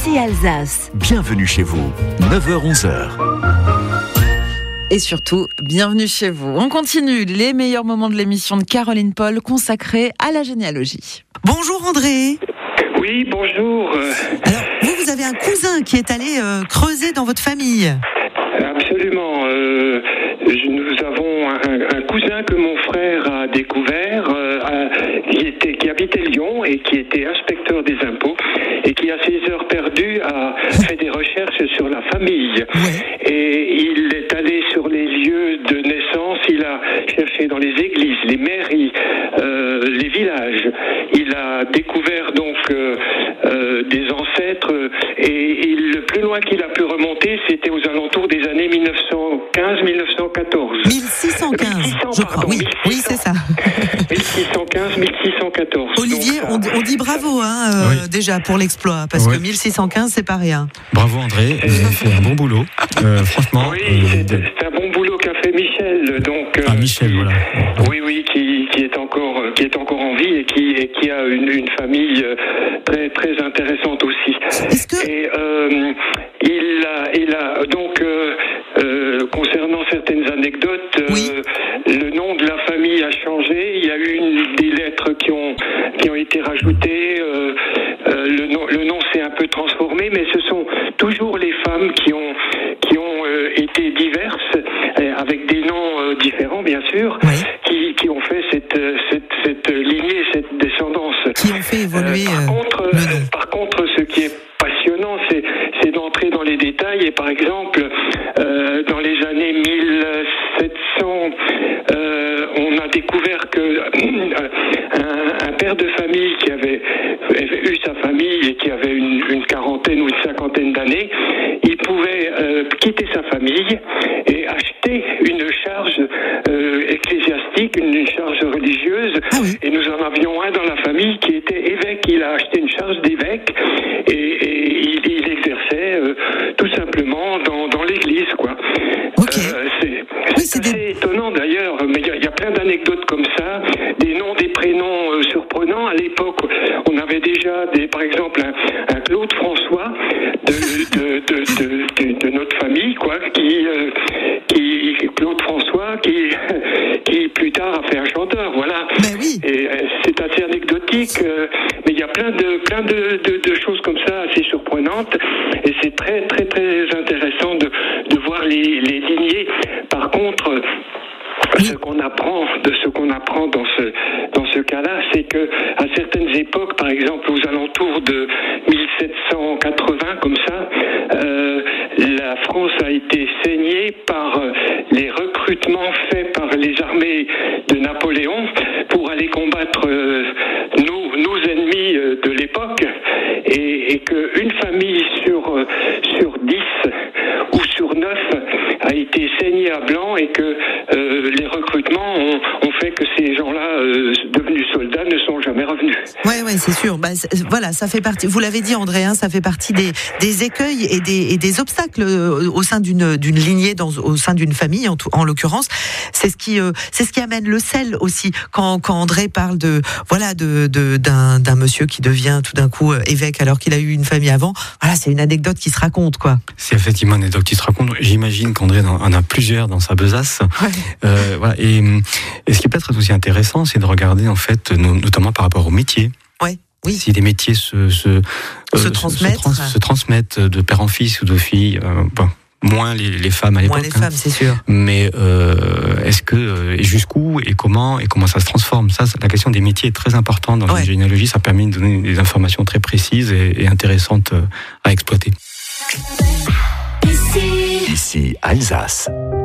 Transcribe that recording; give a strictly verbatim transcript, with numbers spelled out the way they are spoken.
Ici Alsace. Bienvenue chez vous, neuf heures onze heures. Et surtout, bienvenue chez vous. On continue les meilleurs moments de l'émission de Caroline Paul consacrée à la généalogie. Bonjour André. Oui, bonjour. Alors, vous, vous avez un cousin qui est allé euh, creuser dans votre famille. Absolument. Euh, nous avons un, un cousin que mon frère a découvert, euh, à, qui, était, qui habitait Lyon et qui était inspecteur des impôts et qui, à ses heures perdues, a fait des recherches sur la famille. Ouais. Et il est allé sur les lieux de naissance, il a cherché dans les églises, les mairies, euh, les villages. Il a découvert donc euh, euh, des ancêtres et il, le plus loin qu'il a pu remonter, c'était aux alentours des années mille neuf cent quinze mille neuf cent quatorze. mille six cent quinze, mille six cents, je crois. pardon, Oui, mille six cents. oui, c'est ça. mille six cent quinze mille six cent quatorze. Olivier, Donc, ça, on, on dit bravo hein, euh, Oui. déjà pour l'exploit, parce Oui. que mille six cent quinze, c'est pas rien. Bravo André, vous avez fait un bon boulot. Euh, franchement. Oui, euh, c'est, c'est un bon boulot qu'a fait Michel. Donc, Ah, euh, Michel, qui- voilà. Oui, oui, qui, qui est encore, qui est encore en vie et qui, et qui a une, une famille euh, très, très intéressante aussi. Est-ce que... Et euh, il a, il a donc euh, euh, concernant certaines anecdotes, euh, Oui. le nom de la famille a changé. Il y a eu une, des lettres qui ont qui ont été rajoutées. Euh, euh, le nom, le nom s'est un peu transformé, mais ce sont toujours les femmes qui ont qui ont euh, été diverses, euh, avec des noms euh, différents, bien sûr, Oui. qui, qui ont fait cette, euh, cette, cette lignée, cette descendance. Qui ont fait évoluer Euh, par, euh, contre, le euh, nom. par contre, ce qui est passionnant, c'est, c'est d'entrer dans les détails. Et par exemple, euh, dans les années mille sept cents, euh, on a découvert que euh, un, un père de famille qui avait eu sa famille et qui avait une, une quarantaine ou une cinquantaine d'années, il pouvait euh, quitter sa famille et acheter une charge euh, ecclésiastique, une, une charge religieuse. Ah oui. Et nous en avions un dans la famille qui était évêque. Il a acheté une charge d'évêque et, et il, il exerçait euh, tout simplement dans, dans l'église, quoi. Ok. Euh, c'est Oui, c'est c'est assez des- étonnant d'ailleurs, mais il y, a- il y a plein d'anecdotes comme ça, des noms, des prénoms euh, surprenants. À l'époque, on avait déjà, des, par exemple, un, un Claude François de, de, de, de, de, de notre famille, quoi, qui, euh, qui Claude François, qui, qui plus tard a fait un chanteur, voilà. Ben oui. Et euh, c'est assez anecdotique, euh, mais il y a plein de plein de, de, de choses comme ça assez surprenantes, et c'est très très très intéressant de, de voir les, les lignées. Par contre, ce qu'on apprend de ce qu'on apprend dans ce dans ce cas-là, c'est que à certaines époques, par exemple aux alentours de mille sept cent quatre-vingts, comme ça, euh, la France a été saignée par euh, les recrutements faits par les armées de Napoléon pour aller combattre euh, nos nos ennemis euh, de l'époque, et, et que une famille sur euh, sur dix ou sur neuf a été saignée à blanc, et que euh, les recrutements ont, ont fait que ces gens-là, euh, devenus soldats, ne sont jamais revenus. Ouais, ouais, c'est sûr. Bah, c'est- voilà, ça fait partie. Vous l'avez dit, André, hein, ça fait partie des, des écueils et des, et des obstacles euh, au sein d'une, d'une lignée, dans, au sein d'une famille, en, tout- en l'occurrence. C'est ce qui, euh, c'est ce qui amène le sel aussi. Quand, quand André parle de, voilà, de, de d'un, d'un monsieur qui devient tout d'un coup euh, évêque alors qu'il a eu une famille avant. Voilà, c'est une anecdote qui se raconte, quoi. C'est effectivement une anecdote qui se raconte. J'imagine qu'André en en a plusieurs dans sa besace. Ouais. Euh, voilà. et, et ce qui peut être aussi intéressant, c'est de regarder en fait, no- notamment par rapport aux métiers. Ouais. Oui. Si les métiers se se, euh, Se transmettent. trans- se transmettent de père en fils ou de fille. Euh, bon, moins les, les femmes à l'époque. Moins les hein. femmes, c'est sûr. Mais euh, est-ce que euh, et jusqu'où et comment et comment ça se transforme, ça, c'est- la question des métiers est très importante dans Ouais. une généalogie. Ça permet de donner des informations très précises et, et intéressantes euh, à exploiter. Ici Ici Alsace.